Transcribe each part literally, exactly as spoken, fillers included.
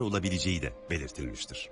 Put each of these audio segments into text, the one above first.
olabileceği de belirtilmiştir.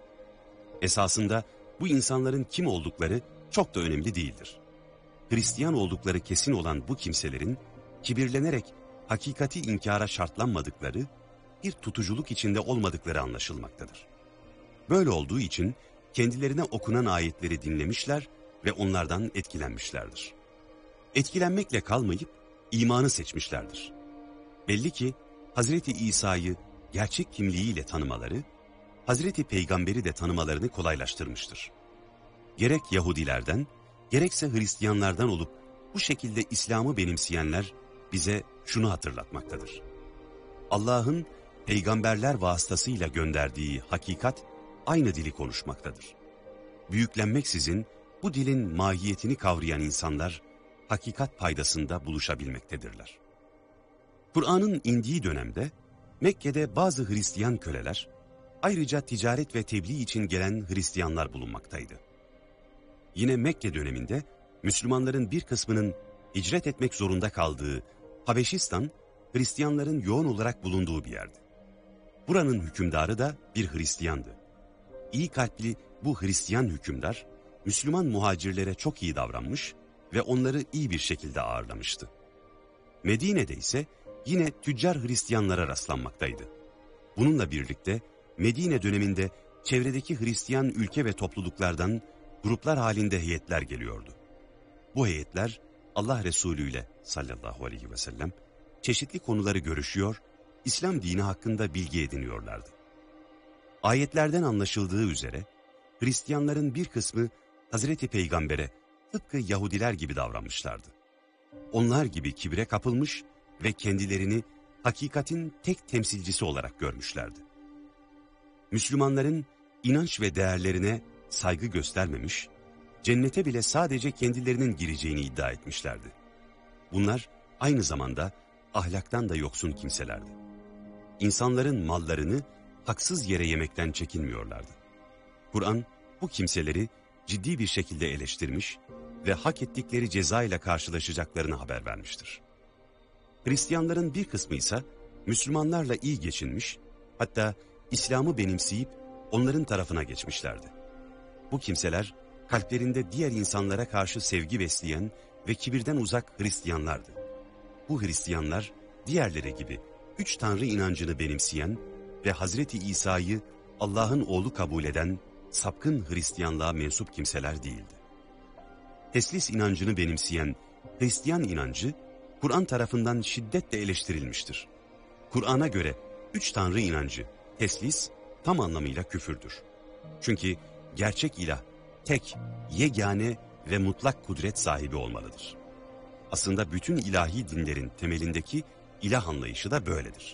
Esasında bu insanların kim oldukları çok da önemli değildir. Hristiyan oldukları kesin olan bu kimselerin kibirlenerek hakikati inkara şartlanmadıkları, bir tutuculuk içinde olmadıkları anlaşılmaktadır. Böyle olduğu için kendilerine okunan ayetleri dinlemişler ve onlardan etkilenmişlerdir. Etkilenmekle kalmayıp imanı seçmişlerdir. Belli ki Hazreti İsa'yı gerçek kimliğiyle tanımaları, Hazreti Peygamber'i de tanımalarını kolaylaştırmıştır. Gerek Yahudilerden, gerekse Hristiyanlardan olup bu şekilde İslam'ı benimseyenler bize şunu hatırlatmaktadır. Allah'ın peygamberler vasıtasıyla gönderdiği hakikat aynı dili konuşmaktadır. Büyüklenmeksizin bu dilin mahiyetini kavrayan insanlar hakikat paydasında buluşabilmektedirler. Kur'an'ın indiği dönemde Mekke'de bazı Hristiyan köleler, ayrıca ticaret ve tebliğ için gelen Hristiyanlar bulunmaktaydı. Yine Mekke döneminde Müslümanların bir kısmının hicret etmek zorunda kaldığı Habeşistan, Hristiyanların yoğun olarak bulunduğu bir yerdi. Buranın hükümdarı da bir Hristiyandı. İyi kalpli bu Hristiyan hükümdar, Müslüman muhacirlere çok iyi davranmış ve onları iyi bir şekilde ağırlamıştı. Medine'de ise yine tüccar Hristiyanlara rastlanmaktaydı. Bununla birlikte Medine döneminde çevredeki Hristiyan ülke ve topluluklardan gruplar halinde heyetler geliyordu. Bu heyetler Allah Resulü ile sallallahu aleyhi ve sellem çeşitli konuları görüşüyor, İslam dini hakkında bilgi ediniyorlardı. Ayetlerden anlaşıldığı üzere Hristiyanların bir kısmı Hazreti Peygamber'e tıpkı Yahudiler gibi davranmışlardı. Onlar gibi kibre kapılmış ve kendilerini hakikatin tek temsilcisi olarak görmüşlerdi. Müslümanların inanç ve değerlerine saygı göstermemiş, cennete bile sadece kendilerinin gireceğini iddia etmişlerdi. Bunlar aynı zamanda ahlaktan da yoksun kimselerdi. İnsanların mallarını haksız yere yemekten çekinmiyorlardı. Kur'an bu kimseleri ciddi bir şekilde eleştirmiş ve hak ettikleri ceza ile karşılaşacaklarını haber vermiştir. Hristiyanların bir kısmı ise Müslümanlarla iyi geçinmiş, hatta İslam'ı benimseyip onların tarafına geçmişlerdi. Bu kimseler kalplerinde diğer insanlara karşı sevgi besleyen ve kibirden uzak Hristiyanlardı. Bu Hristiyanlar diğerleri gibi üç tanrı inancını benimseyen ve Hazreti İsa'yı Allah'ın oğlu kabul eden sapkın Hristiyanlığa mensup kimseler değildi. Teslis inancını benimseyen Hristiyan inancı Kur'an tarafından şiddetle eleştirilmiştir. Kur'an'a göre üç tanrı inancı, teslis tam anlamıyla küfürdür. Çünkü gerçek ilah tek, yegane ve mutlak kudret sahibi olmalıdır. Aslında bütün ilahi dinlerin temelindeki ilah anlayışı da böyledir.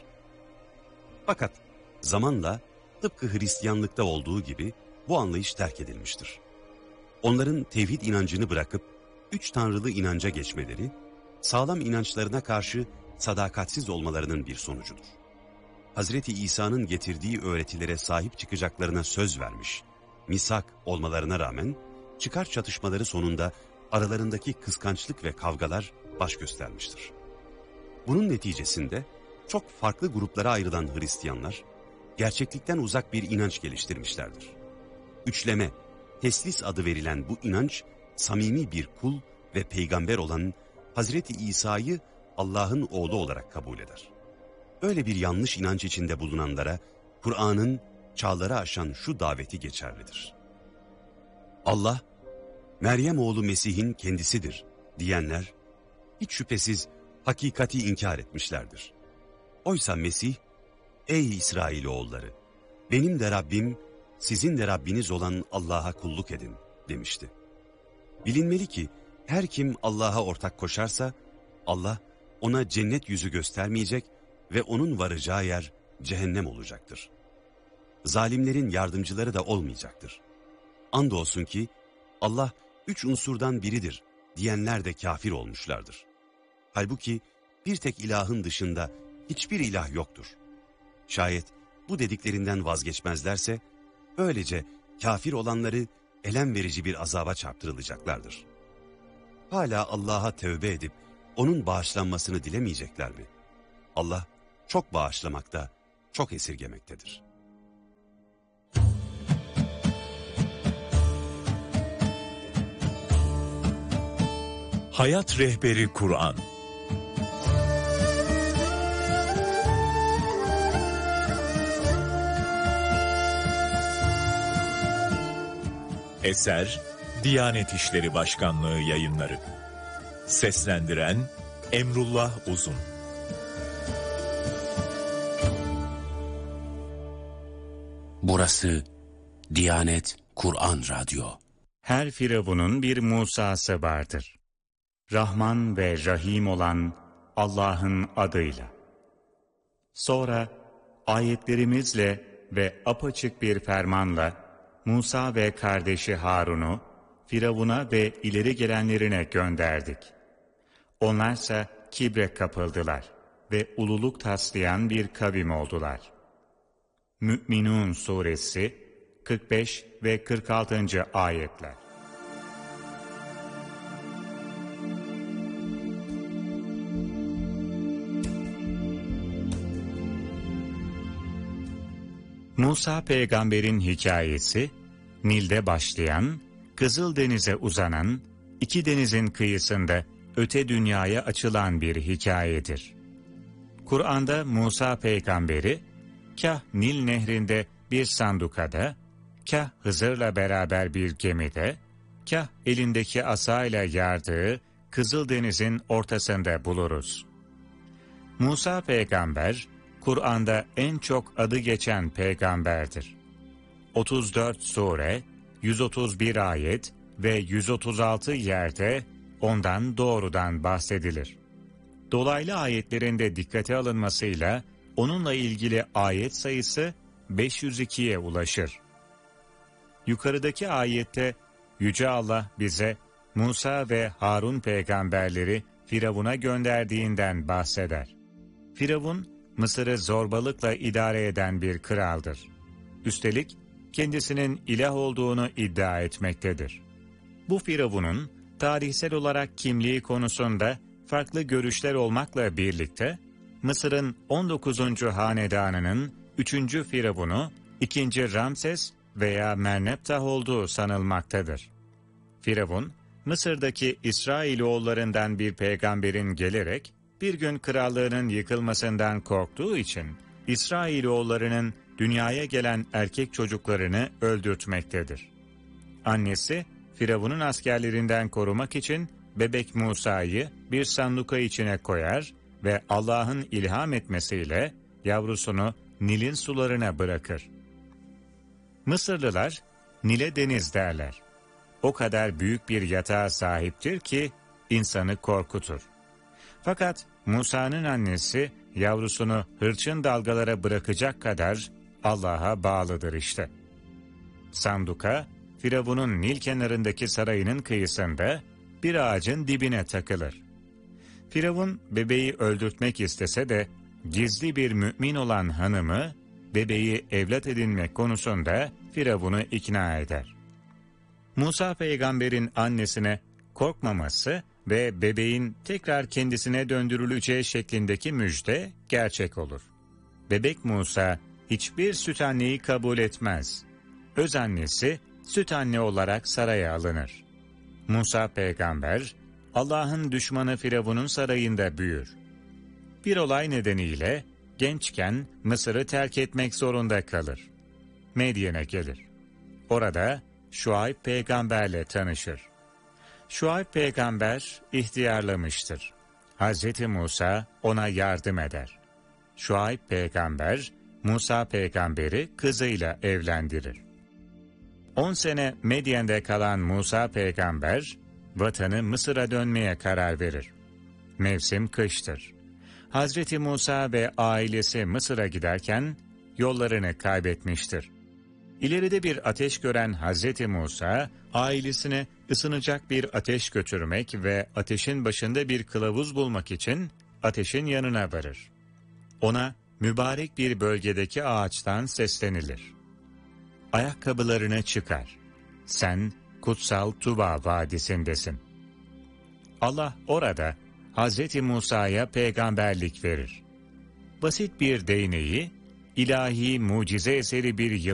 Fakat zamanla tıpkı Hristiyanlıkta olduğu gibi bu anlayış terk edilmiştir. Onların tevhid inancını bırakıp üç tanrılı inanca geçmeleri, sağlam inançlarına karşı sadakatsiz olmalarının bir sonucudur. Hazreti İsa'nın getirdiği öğretilere sahip çıkacaklarına söz vermiş, misak olmalarına rağmen çıkar çatışmaları sonunda aralarındaki kıskançlık ve kavgalar baş göstermiştir. Bunun neticesinde çok farklı gruplara ayrılan Hristiyanlar, gerçeklikten uzak bir inanç geliştirmişlerdir. Üçleme, teslis adı verilen bu inanç, samimi bir kul ve peygamber olan Hazreti İsa'yı Allah'ın oğlu olarak kabul eder. Öyle bir yanlış inanç içinde bulunanlara Kur'an'ın çağları aşan şu daveti geçerlidir. Allah, Meryem oğlu Mesih'in kendisidir diyenler, hiç şüphesiz hakikati inkar etmişlerdir. Oysa Mesih, ey İsrailoğulları, benim de Rabbim, sizin de Rabbiniz olan Allah'a kulluk edin demişti. Bilinmeli ki her kim Allah'a ortak koşarsa, Allah ona cennet yüzü göstermeyecek ve onun varacağı yer cehennem olacaktır. Zalimlerin yardımcıları da olmayacaktır. Andolsun ki Allah üç unsurdan biridir diyenler de kafir olmuşlardır. Halbuki bir tek ilahın dışında hiçbir ilah yoktur. Şayet bu dediklerinden vazgeçmezlerse, böylece kafir olanları elem verici bir azaba çarptırılacaklardır. Hala Allah'a tövbe edip onun bağışlanmasını dilemeyecekler mi? Allah çok bağışlamakta, çok esirgemektedir. Hayat Rehberi Kur'an. Eser Diyanet İşleri Başkanlığı Yayınları. Seslendiren Emrullah Uzun. Burası Diyanet Kur'an Radyo. Her firavunun bir Musa'sı vardır. Rahman ve Rahim olan Allah'ın adıyla. Sonra ayetlerimizle ve apaçık bir fermanla Musa ve kardeşi Harun'u Firavun'a ve ileri gelenlerine gönderdik. Onlarsa kibre kapıldılar ve ululuk taslayan bir kavim oldular. Mü'minun Suresi kırk beş ve kırk altıncı ayetler. Musa peygamberin hikayesi, Nil'de başlayan, Kızıldeniz'e uzanan, iki denizin kıyısında öte dünyaya açılan bir hikayedir. Kur'an'da Musa peygamberi, kah Nil nehrinde bir sandukada, kah Hızır'la beraber bir gemide, kah elindeki asayla yardığı Kızıldeniz'in ortasında buluruz. Musa peygamber, Kur'an'da en çok adı geçen peygamberdir. otuz dört sure, yüz otuz bir ayet ve yüz otuz altı yerde ondan doğrudan bahsedilir. Dolaylı ayetlerinde dikkate alınmasıyla onunla ilgili ayet sayısı beş yüz ikiye ulaşır. Yukarıdaki ayette Yüce Allah bize Musa ve Harun peygamberleri Firavun'a gönderdiğinden bahseder. Firavun, Mısır'ı zorbalıkla idare eden bir kraldır. Üstelik kendisinin ilah olduğunu iddia etmektedir. Bu Firavun'un tarihsel olarak kimliği konusunda farklı görüşler olmakla birlikte, Mısır'ın on dokuzuncu hanedanının üçüncü Firavun'u ikinci Ramses veya Merneptah olduğu sanılmaktadır. Firavun, Mısır'daki İsrailoğullarından bir peygamberin gelerek, bir gün krallığının yıkılmasından korktuğu için, İsrailoğullarının dünyaya gelen erkek çocuklarını öldürtmektedir. Annesi, Firavun'un askerlerinden korumak için bebek Musa'yı bir sanduka içine koyar ve Allah'ın ilham etmesiyle yavrusunu Nil'in sularına bırakır. Mısırlılar, Nil'e deniz derler. O kadar büyük bir yatağa sahiptir ki insanı korkutur. Fakat Musa'nın annesi yavrusunu hırçın dalgalara bırakacak kadar Allah'a bağlıdır işte. Sanduka, Firavun'un Nil kenarındaki sarayının kıyısında bir ağacın dibine takılır. Firavun bebeği öldürtmek istese de gizli bir mümin olan hanımı bebeği evlat edinmek konusunda Firavun'u ikna eder. Musa peygamberin annesine korkmaması ve bebeğin tekrar kendisine döndürüleceği şeklindeki müjde gerçek olur. Bebek Musa hiçbir süt anneyi kabul etmez. Öz annesi süt anne olarak saraya alınır. Musa peygamber, Allah'ın düşmanı Firavun'un sarayında büyür. Bir olay nedeniyle gençken Mısır'ı terk etmek zorunda kalır. Medyen'e gelir. Orada Şuayb peygamberle tanışır. Şuayb peygamber ihtiyarlamıştır. Hazreti Musa ona yardım eder. Şuayb peygamber, Musa peygamberi kızıyla evlendirir. On sene Medyen'de kalan Musa peygamber, vatanı Mısır'a dönmeye karar verir. Mevsim kıştır. Hazreti Musa ve ailesi Mısır'a giderken yollarını kaybetmiştir. İleride bir ateş gören Hazreti Musa, ailesine ısınacak bir ateş götürmek ve ateşin başında bir kılavuz bulmak için ateşin yanına varır. Ona mübarek bir bölgedeki ağaçtan seslenilir. Ayakkabılarını çıkar. Sen kutsal Tuba vadisindesin. Allah orada Hazreti Musa'ya peygamberlik verir. Basit bir değneği, ilahi mucize eseri bir